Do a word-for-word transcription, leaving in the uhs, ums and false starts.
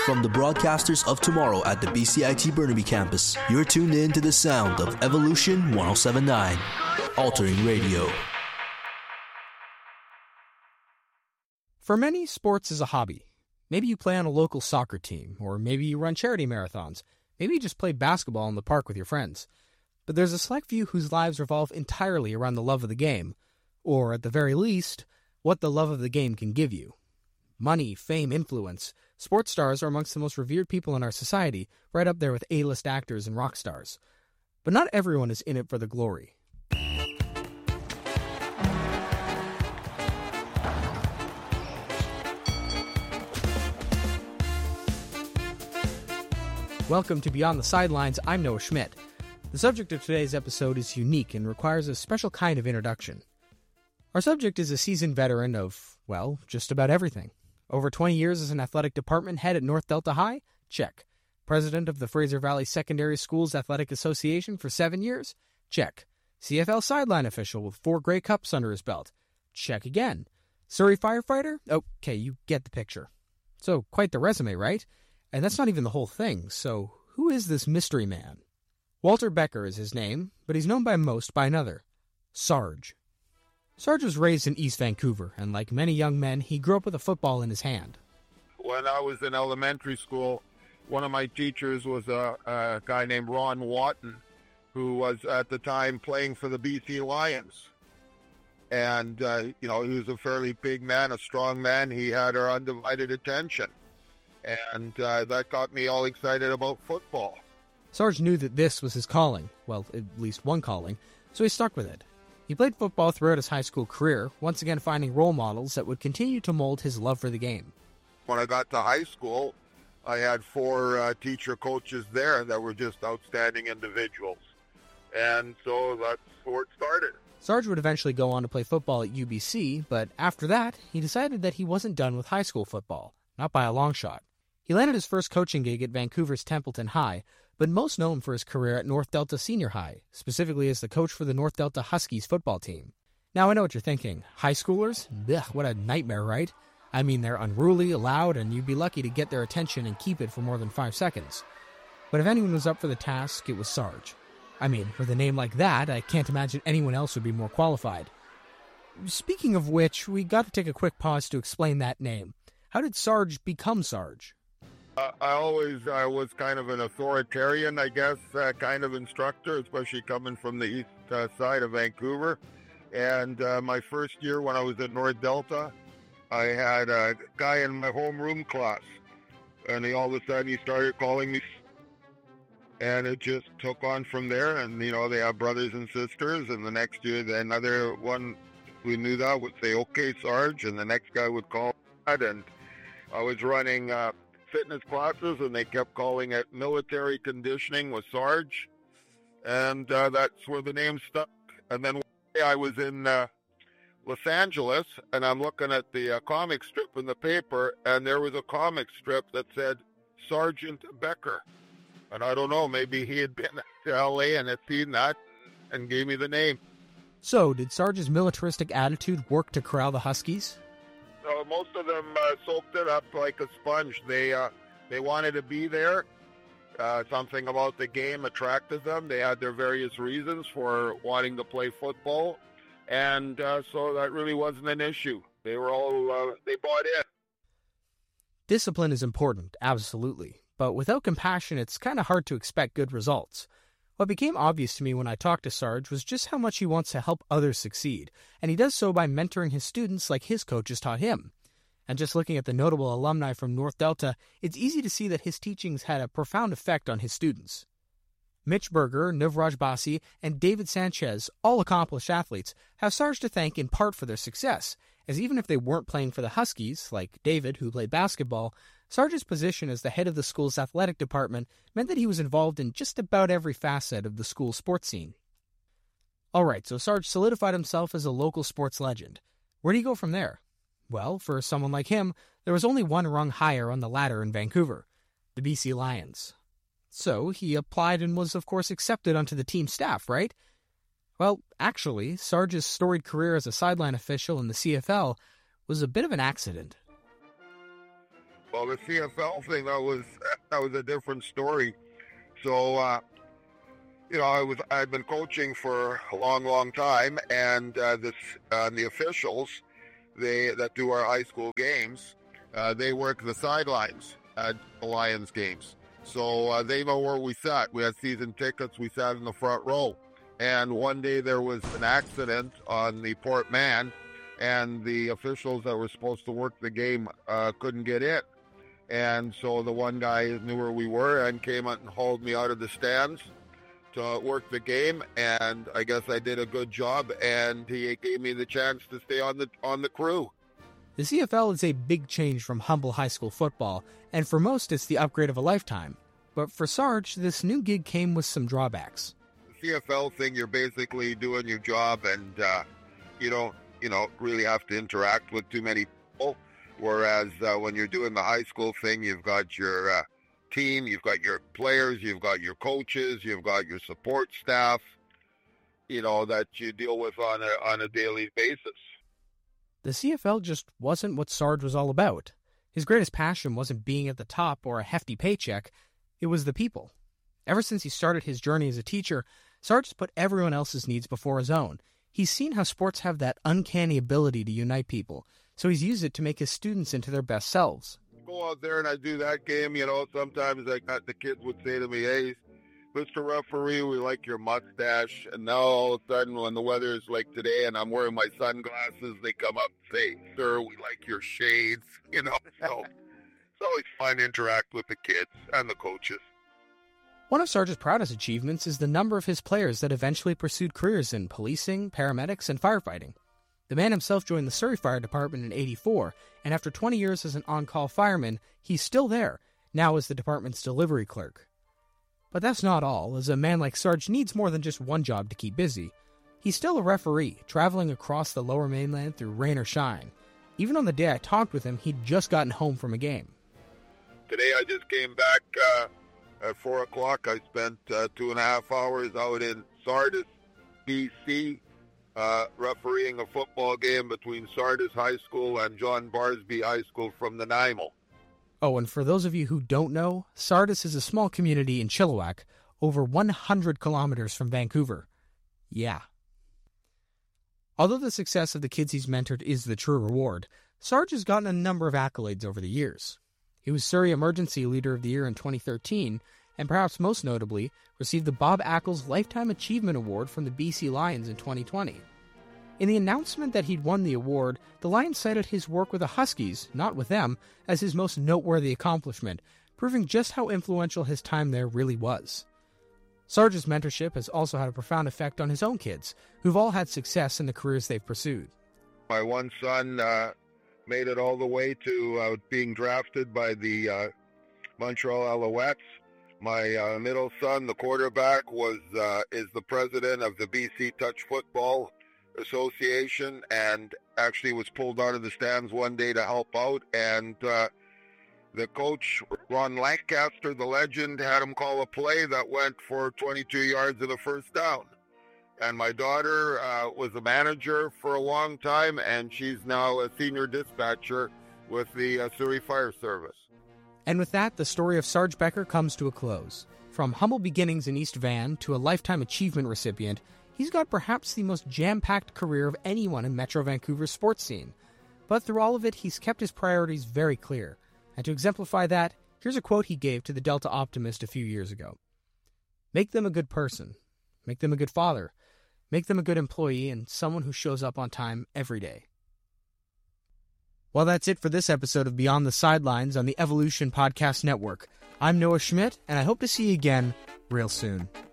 From the broadcasters of tomorrow at the B C I T Burnaby campus, you're tuned in to the sound of Evolution one oh seven point nine, Altering Radio. For many, sports is a hobby. Maybe you play on a local soccer team, or maybe you run charity marathons. Maybe you just play basketball in the park with your friends. But there's a select few whose lives revolve entirely around the love of the game, or at the very least, what the love of the game can give you. Money, fame, influence. Sports stars are amongst the most revered people in our society, right up there with A-list actors and rock stars. But not everyone is in it for the glory. Welcome to Beyond the Sidelines. I'm Noah Schmidt. The subject of today's episode is unique and requires a special kind of introduction. Our subject is a seasoned veteran of, well, just about everything. Over twenty years as an athletic department head at North Delta High? Check. President of the Fraser Valley Secondary Schools Athletic Association for seven years? Check. C F L sideline official with four Grey Cups under his belt? Check again. Surrey firefighter? Okay, you get the picture. So, quite the resume, right? And that's not even the whole thing, so who is this mystery man? Walter Becker is his name, but he's known by most by another, Sarge. Sarge was raised in East Vancouver, and like many young men, he grew up with a football in his hand. When I was in elementary school, one of my teachers was a, a guy named Ron Watton, who was at the time playing for the B C Lions. And, uh, you know, he was a fairly big man, a strong man. He had our undivided attention. And uh, that got me all excited about football. Sarge knew that this was his calling, well, at least one calling, so he stuck with it. He played football throughout his high school career, once again finding role models that would continue to mold his love for the game. When I got to high school, I had four uh, teacher coaches there that were just outstanding individuals. And so that's where it started. Sarge would eventually go on to play football at U B C, but after that, he decided that he wasn't done with high school football, not by a long shot. He landed his first coaching gig at Vancouver's Templeton High, but most known for his career at North Delta Senior High, specifically as the coach for the North Delta Huskies football team. Now I know what you're thinking. High schoolers? Ugh, what a nightmare, right? I mean, they're unruly, loud, and you'd be lucky to get their attention and keep it for more than five seconds. But if anyone was up for the task, it was Sarge. I mean, with a name like that, I can't imagine anyone else would be more qualified. Speaking of which, we got to take a quick pause to explain that name. How did Sarge become Sarge? Uh, I always I was kind of an authoritarian, I guess, uh, kind of instructor, especially coming from the east uh, side of Vancouver. And uh, my first year when I was at North Delta, I had a guy in my homeroom class. And he all of a sudden he started calling me. And it just took on from there. And, you know, they have brothers and sisters. And the next year, the another one who knew that would say, okay, Sarge. And the next guy would call that. And I was running Uh, fitness classes, and they kept calling it military conditioning with Sarge, and uh, that's where the name stuck. And then one day I was in uh, Los Angeles, and I'm looking at the uh, comic strip in the paper, and there was a comic strip that said Sergeant Becker. And I don't know, maybe he had been to L A and had seen that and gave me the name. So, did Sarge's militaristic attitude work to corral the Huskies? So most of them uh, soaked it up like a sponge. They uh, they wanted to be there. Uh, something about the game attracted them. They had their various reasons for wanting to play football, and uh, so that really wasn't an issue. They were all uh, they bought in. Discipline is important, absolutely, but without compassion, it's kind of hard to expect good results. What became obvious to me when I talked to Sarge was just how much he wants to help others succeed, and he does so by mentoring his students like his coaches taught him. And just looking at the notable alumni from North Delta, it's easy to see that his teachings had a profound effect on his students. Mitch Berger, Nivraj Basi, and David Sanchez, all accomplished athletes, have Sarge to thank in part for their success, as even if they weren't playing for the Huskies, like David, who played basketball, Sarge's position as the head of the school's athletic department meant that he was involved in just about every facet of the school's sports scene. Alright, so Sarge solidified himself as a local sports legend. Where did he go from there? Well, for someone like him, there was only one rung higher on the ladder in Vancouver, the B C Lions. So he applied and was, of course, accepted onto the team staff, right? Well, actually, Sarge's storied career as a sideline official in the C F L was a bit of an accident. Well, the C F L thing, that was that was a different story. So, uh, you know, I was I'd been coaching for a long, long time, and uh, this uh, the officials, they that do our high school games, uh, they work the sidelines at the Lions games. So uh, they know where we sat. We had season tickets. We sat in the front row. And one day there was an accident on the Port Mann, and the officials that were supposed to work the game uh, couldn't get in. And so the one guy knew where we were and came out and hauled me out of the stands to work the game. And I guess I did a good job, and he gave me the chance to stay on the on the crew. The C F L is a big change from humble high school football, and for most it's the upgrade of a lifetime. But for Sarge, this new gig came with some drawbacks. The C F L thing, you're basically doing your job, and uh, you don't, you know, really have to interact with too many people. Whereas uh, when you're doing the high school thing, you've got your uh, team, you've got your players, you've got your coaches, you've got your support staff, you know, that you deal with on a on a daily basis. The C F L just wasn't what Sarge was all about. His greatest passion wasn't being at the top or a hefty paycheck. It was the people. Ever since he started his journey as a teacher, Sarge has put everyone else's needs before his own. He's seen how sports have that uncanny ability to unite people, so he's used it to make his students into their best selves. Go out there and I do that game, you know, sometimes I got the kids would say to me, hey, Mister Referee, we like your mustache. And now all of a sudden when the weather is like today and I'm wearing my sunglasses, they come up and say, sir, we like your shades, you know. So it's always fun to interact with the kids and the coaches. One of Sarge's proudest achievements is the number of his players that eventually pursued careers in policing, paramedics, and firefighting. The man himself joined the Surrey Fire Department in eighty-four, and after twenty years as an on-call fireman, he's still there, now as the department's delivery clerk. But that's not all, as a man like Sarge needs more than just one job to keep busy. He's still a referee, traveling across the Lower Mainland through rain or shine. Even on the day I talked with him, he'd just gotten home from a game. Today I just came back uh, at four o'clock. I spent uh, two and a half hours out in Sardis, B C, uh, refereeing a football game between Sardis High School and John Barsby High School from Nanaimo. Oh, and for those of you who don't know, Sardis is a small community in Chilliwack, over one hundred kilometers from Vancouver. Yeah. Although the success of the kids he's mentored is the true reward, Sarge has gotten a number of accolades over the years. He was Surrey Emergency Leader of the Year in twenty thirteen, and perhaps most notably, received the Bob Ackles Lifetime Achievement Award from the B C Lions in twenty twenty. In the announcement that he'd won the award, the Lions cited his work with the Huskies, not with them, as his most noteworthy accomplishment, proving just how influential his time there really was. Sarge's mentorship has also had a profound effect on his own kids, who've all had success in the careers they've pursued. My one son uh, made it all the way to uh, being drafted by the uh, Montreal Alouettes. My uh, middle son, the quarterback, was uh, is the president of the B C Touch Football Association, and actually was pulled out of the stands one day to help out, and uh, the coach, Ron Lancaster, the legend, had him call a play that went for twenty-two yards of the first down. And my daughter uh, was a manager for a long time, and she's now a senior dispatcher with the uh, Surrey Fire Service. And with that, the story of Sarge Becker comes to a close. From humble beginnings in East Van to a Lifetime Achievement recipient, he's got perhaps the most jam-packed career of anyone in Metro Vancouver's sports scene. But through all of it, he's kept his priorities very clear. And to exemplify that, here's a quote he gave to the Delta Optimist a few years ago. Make them a good person. Make them a good father. Make them a good employee and someone who shows up on time every day. Well, that's it for this episode of Beyond the Sidelines on the Evolution Podcast Network. I'm Noah Schmidt, and I hope to see you again real soon.